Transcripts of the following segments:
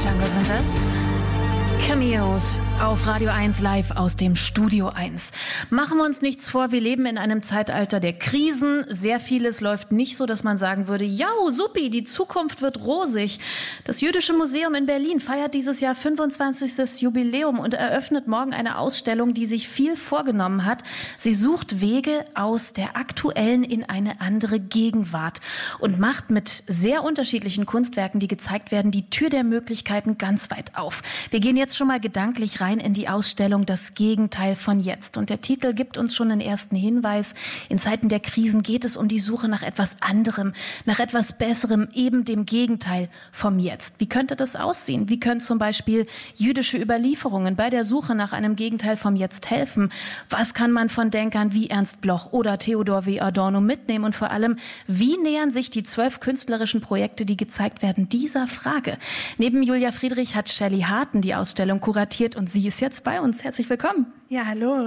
Jungle sind das. Cameos auf Radio 1 live aus dem Studio 1. Machen wir uns nichts vor, wir leben in einem Zeitalter der Krisen. Sehr vieles läuft nicht so, dass man sagen würde, ja, supi, die Zukunft wird rosig. Das Jüdische Museum in Berlin feiert dieses Jahr 25. Jubiläum und eröffnet morgen eine Ausstellung, die sich viel vorgenommen hat. Sie sucht Wege aus der aktuellen in eine andere Gegenwart und macht mit sehr unterschiedlichen Kunstwerken, die gezeigt werden, die Tür der Möglichkeiten ganz weit auf. Wir gehen jetzt schon mal gedanklich rein in die Ausstellung Das Gegenteil von jetzt. Und der Titel gibt uns schon den ersten Hinweis. In Zeiten der Krisen geht es um die Suche nach etwas anderem, nach etwas Besserem, eben dem Gegenteil vom Jetzt. Wie könnte das aussehen? Wie können zum Beispiel jüdische Überlieferungen bei der Suche nach einem Gegenteil vom Jetzt helfen? Was kann man von Denkern wie Ernst Bloch oder Theodor W. Adorno mitnehmen? Und vor allem, wie nähern sich die 12 künstlerischen Projekte, die gezeigt werden, dieser Frage? Neben Julia Friedrich hat Shelley Harten die Ausstellung kuratiert und sie ist jetzt bei uns. Herzlich willkommen. Ja, hallo.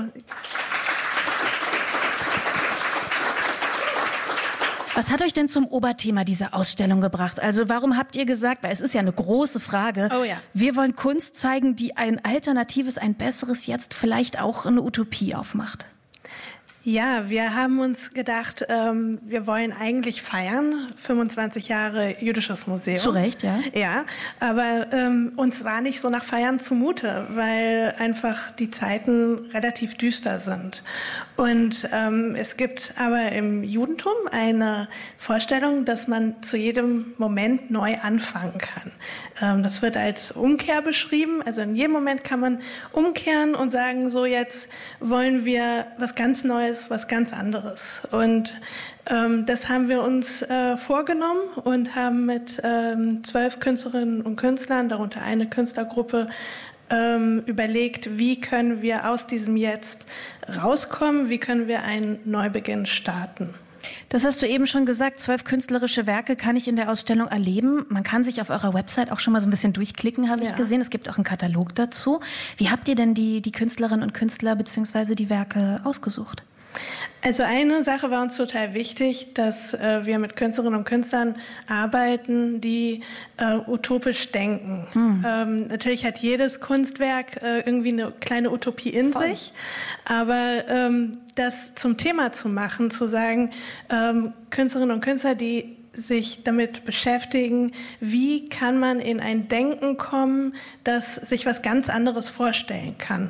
Was hat euch denn zum Oberthema dieser Ausstellung gebracht? Also warum habt ihr gesagt, weil es ist ja eine große Frage, wir wollen Kunst zeigen, die ein alternatives, ein besseres Jetzt vielleicht auch eine Utopie aufmacht? Ja, wir haben uns gedacht, wir wollen eigentlich feiern, 25 Jahre Jüdisches Museum. Zu Recht, ja. Ja, aber uns war nicht so nach Feiern zumute, weil einfach die Zeiten relativ düster sind. Und es gibt aber im Judentum eine Vorstellung, dass man zu jedem Moment neu anfangen kann. Das wird als Umkehr beschrieben. Also in jedem Moment kann man umkehren und sagen, so jetzt wollen wir was ganz Neues, was ganz anderes. Und das haben wir uns vorgenommen und haben mit 12 Künstlerinnen und Künstlern, darunter eine Künstlergruppe, überlegt, wie können wir aus diesem Jetzt rauskommen, wie können wir einen Neubeginn starten. Das hast du eben schon gesagt, 12 künstlerische Werke kann ich in der Ausstellung erleben. Man kann sich auf eurer Website auch schon mal so ein bisschen durchklicken, habe ich gesehen. Es gibt auch einen Katalog dazu. Wie habt ihr denn die Künstlerinnen und Künstler bzw. die Werke ausgesucht? Also eine Sache war uns total wichtig, dass wir mit Künstlerinnen und Künstlern arbeiten, die utopisch denken. Natürlich hat jedes Kunstwerk irgendwie eine kleine Utopie in sich, aber das zum Thema zu machen, zu sagen, Künstlerinnen und Künstler, die sich damit beschäftigen, wie kann man in ein Denken kommen, das sich was ganz anderes vorstellen kann.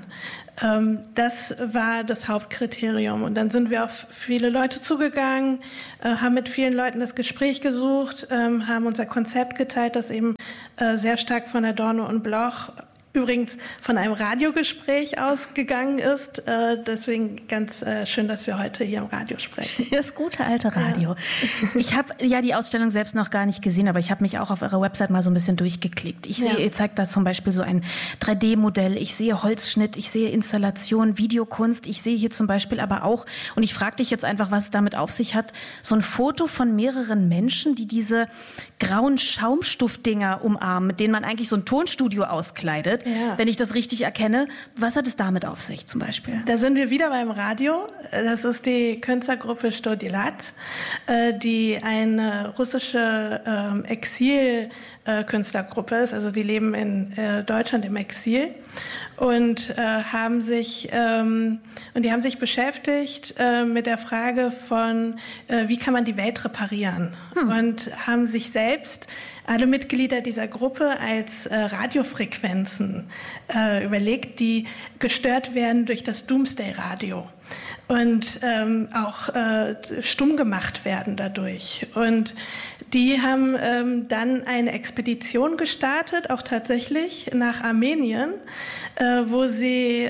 Das war das Hauptkriterium. Und dann sind wir auf viele Leute zugegangen, haben mit vielen Leuten das Gespräch gesucht, haben unser Konzept geteilt, das eben sehr stark von Adorno und Bloch übrigens von einem Radiogespräch ausgegangen ist. Deswegen ganz schön, dass wir heute hier im Radio sprechen. Das gute alte Radio. Ja. Ich habe ja die Ausstellung selbst noch gar nicht gesehen, aber ich habe mich auch auf eurer Website mal so ein bisschen durchgeklickt. Ich sehe, ihr zeigt da zum Beispiel so ein 3D-Modell. Ich sehe Holzschnitt, ich sehe Installation, Videokunst. Ich sehe hier zum Beispiel aber auch, und ich frage dich jetzt einfach, was es damit auf sich hat, so ein Foto von mehreren Menschen, die diese grauen Schaumstoffdinger umarmen, mit denen man eigentlich so ein Tonstudio auskleidet. Ja. Wenn ich das richtig erkenne. Was hat es damit auf sich zum Beispiel? Da sind wir wieder beim Radio. Das ist die Künstlergruppe Stodilat, die eine russische Exil-Künstlergruppe ist. Also die leben in Deutschland im Exil und haben sich beschäftigt mit der Frage von, wie kann man die Welt reparieren? Und haben sich selbst alle Mitglieder dieser Gruppe als Radiofrequenzen überlegt, die gestört werden durch das Doomsday-Radio und auch stumm gemacht werden dadurch. Und die haben dann eine Expedition gestartet, auch tatsächlich nach Armenien, wo sie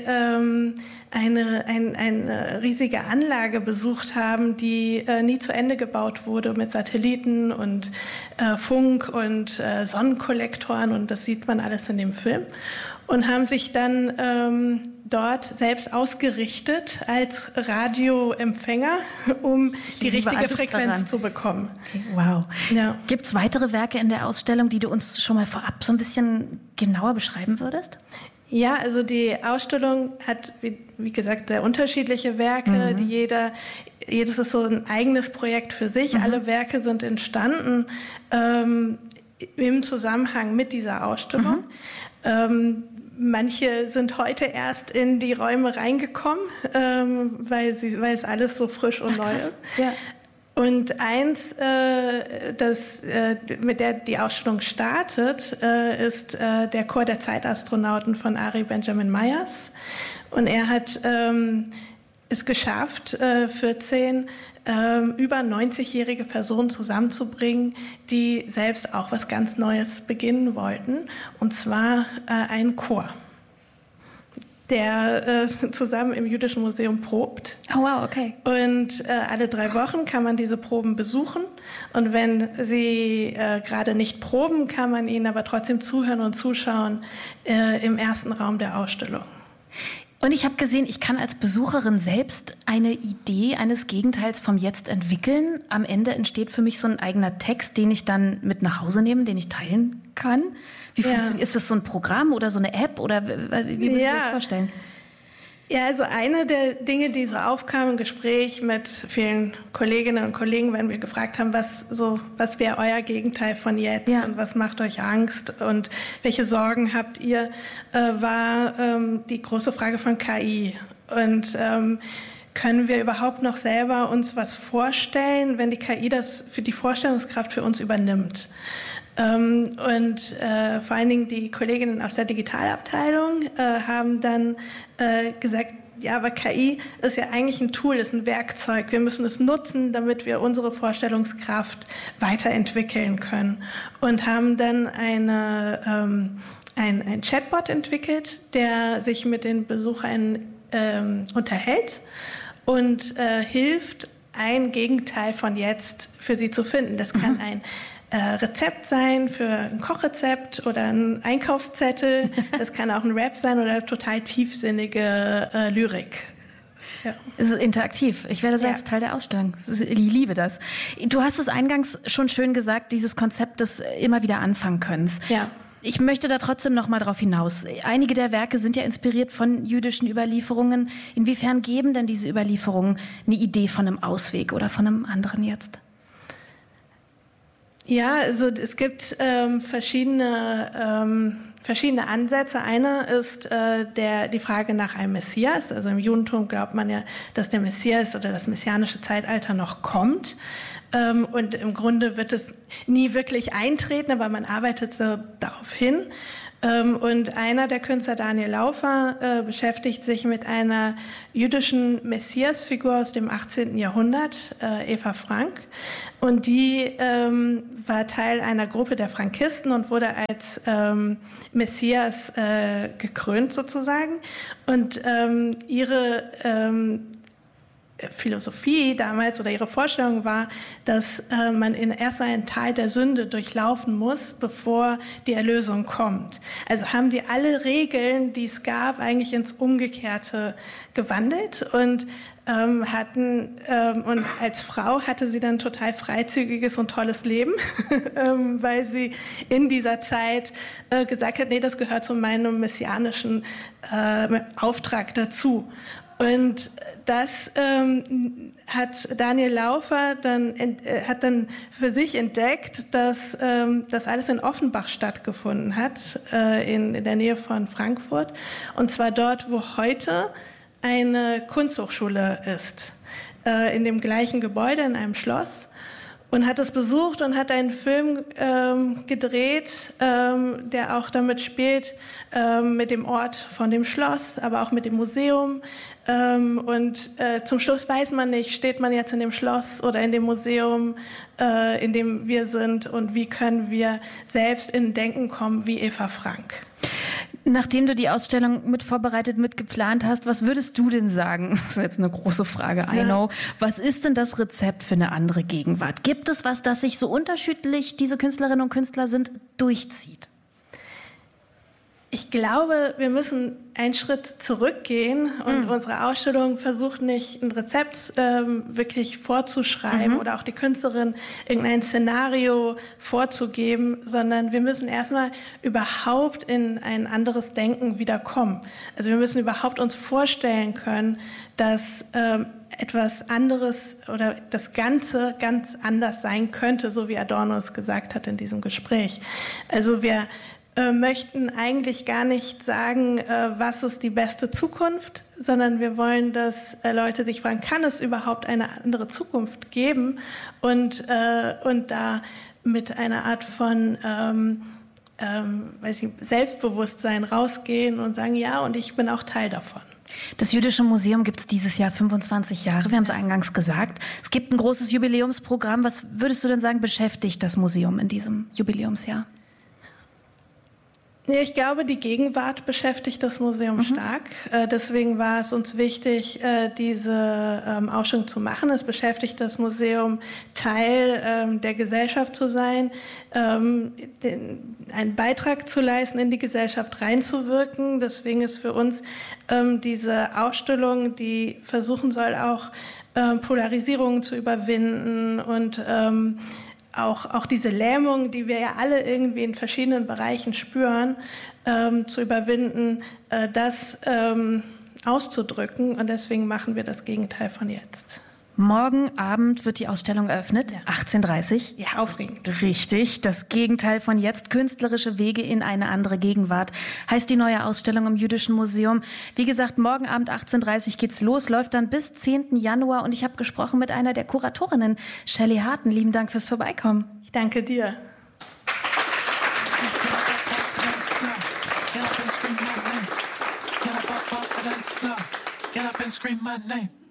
eine riesige Anlage besucht haben, die nie zu Ende gebaut wurde mit Satelliten und Funk und Sonnenkollektoren, und das sieht man alles in dem Film, und haben sich dann dort selbst ausgerichtet als Radioempfänger, um die richtige Frequenz zu bekommen. Okay, wow. Ja. Gibt es weitere Werke in der Ausstellung, die du uns schon mal vorab so ein bisschen genauer beschreiben würdest? Ja, also die Ausstellung hat, wie gesagt, sehr unterschiedliche Werke, die jedes ist so ein eigenes Projekt für sich. Alle Werke sind entstanden im Zusammenhang mit dieser Ausstellung. Manche sind heute erst in die Räume reingekommen, weil es alles so frisch und neu ist. Ja. Und eins, mit der die Ausstellung startet, ist der Chor der Zeitastronauten von Ari Benjamin Myers. Und er hat es geschafft, 14 über 90-jährige Personen zusammenzubringen, die selbst auch was ganz Neues beginnen wollten, und zwar einen Chor, der zusammen im Jüdischen Museum probt. Oh wow, okay. Und alle 3 Wochen kann man diese Proben besuchen. Und wenn sie gerade nicht proben, kann man ihnen aber trotzdem zuhören und zuschauen im ersten Raum der Ausstellung. Und ich habe gesehen, ich kann als Besucherin selbst eine Idee eines Gegenteils vom Jetzt entwickeln. Am Ende entsteht für mich so ein eigener Text, den ich dann mit nach Hause nehme, den ich teilen kann. Wie funktioniert? Ist das so ein Programm oder so eine App oder wie muss ich mir das vorstellen? Ja, also eine der Dinge, die so aufkam im Gespräch mit vielen Kolleginnen und Kollegen, wenn wir gefragt haben, was wäre euer Gegenteil von jetzt und was macht euch Angst und welche Sorgen habt ihr, war die große Frage von KI. Und können wir überhaupt noch selber uns was vorstellen, wenn die KI das für die Vorstellungskraft für uns übernimmt? Und vor allen Dingen die Kolleginnen aus der Digitalabteilung haben dann gesagt, ja, aber KI ist ja eigentlich ein Tool, ist ein Werkzeug. Wir müssen es nutzen, damit wir unsere Vorstellungskraft weiterentwickeln können. Und haben dann ein Chatbot entwickelt, der sich mit den Besuchern unterhält und hilft, ein Gegenteil von jetzt für sie zu finden. Das kann ein Rezept sein für ein Kochrezept oder ein Einkaufszettel. Das kann auch ein Rap sein oder total tiefsinnige Lyrik. Ja. Es ist interaktiv. Ich werde selbst Teil der Ausstellung. Ich liebe das. Du hast es eingangs schon schön gesagt, dieses Konzept des immer wieder anfangen Könnens. Ja. Ich möchte da trotzdem noch mal drauf hinaus. Einige der Werke sind ja inspiriert von jüdischen Überlieferungen. Inwiefern geben denn diese Überlieferungen eine Idee von einem Ausweg oder von einem anderen Jetzt? Ja, also es gibt verschiedene Ansätze. Einer ist die Frage nach einem Messias. Also im Judentum glaubt man ja, dass der Messias oder das messianische Zeitalter noch kommt. Und im Grunde wird es nie wirklich eintreten, aber man arbeitet so darauf hin. Und einer der Künstler, Daniel Laufer, beschäftigt sich mit einer jüdischen Messiasfigur aus dem 18. Jahrhundert, Eva Frank. Und die war Teil einer Gruppe der Frankisten und wurde als Messias gekrönt sozusagen. Und ihre Philosophie damals oder ihre Vorstellung war, dass man erstmal ein Tal der Sünde durchlaufen muss, bevor die Erlösung kommt. Also haben die alle Regeln, die es gab, eigentlich ins Umgekehrte gewandelt und und als Frau hatte sie dann total freizügiges und tolles Leben, weil sie in dieser Zeit gesagt hat, nee, das gehört zu meinem messianischen Auftrag dazu. Und das hat Daniel Laufer hat dann für sich entdeckt, dass das alles in Offenbach stattgefunden hat, in der Nähe von Frankfurt. Und zwar dort, wo heute eine Kunsthochschule ist, in dem gleichen Gebäude, in einem Schloss. Und hat es besucht und hat einen Film gedreht, der auch damit spielt, mit dem Ort von dem Schloss, aber auch mit dem Museum. Und zum Schluss weiß man nicht, steht man jetzt in dem Schloss oder in dem Museum, in dem wir sind, und wie können wir selbst in Denken kommen wie Eva Frank. Nachdem du die Ausstellung mit vorbereitet, mit geplant hast, was würdest du denn sagen? Das ist jetzt eine große Frage, I know. Was ist denn das Rezept für eine andere Gegenwart? Gibt es was, das sich so unterschiedlich diese Künstlerinnen und Künstler sind, durchzieht? Ich glaube, wir müssen einen Schritt zurückgehen und unsere Ausstellung versucht nicht, ein Rezept wirklich vorzuschreiben oder auch die Künstlerin irgendein Szenario vorzugeben, sondern wir müssen erstmal überhaupt in ein anderes Denken wiederkommen. Also wir müssen überhaupt uns vorstellen können, dass etwas anderes oder das Ganze ganz anders sein könnte, so wie Adorno es gesagt hat in diesem Gespräch. Also wir möchten eigentlich gar nicht sagen, was ist die beste Zukunft, sondern wir wollen, dass Leute sich fragen, kann es überhaupt eine andere Zukunft geben? Und da mit einer Art von Selbstbewusstsein rausgehen und sagen, ja, und ich bin auch Teil davon. Das Jüdische Museum gibt es dieses Jahr 25 Jahre. Wir haben es eingangs gesagt. Es gibt ein großes Jubiläumsprogramm. Was würdest du denn sagen, beschäftigt das Museum in diesem Jubiläumsjahr? Ja, ich glaube, die Gegenwart beschäftigt das Museum stark. Deswegen war es uns wichtig, diese Ausstellung zu machen. Es beschäftigt das Museum, Teil der Gesellschaft zu sein, einen Beitrag zu leisten, in die Gesellschaft reinzuwirken. Deswegen ist für uns diese Ausstellung, die versuchen soll, auch Polarisierungen zu überwinden und auch diese Lähmung, die wir ja alle irgendwie in verschiedenen Bereichen spüren, zu überwinden, das auszudrücken. Und deswegen machen wir das Gegenteil von jetzt. Morgen Abend wird die Ausstellung eröffnet, 18:30 Uhr. Ja, aufregend. Richtig, das Gegenteil von jetzt, künstlerische Wege in eine andere Gegenwart, heißt die neue Ausstellung im Jüdischen Museum. Wie gesagt, morgen Abend 18:30 Uhr geht's los, läuft dann bis 10. Januar und ich habe gesprochen mit einer der Kuratorinnen, Shelley Harten. Lieben Dank fürs Vorbeikommen. Ich danke dir. Get up and scream my name.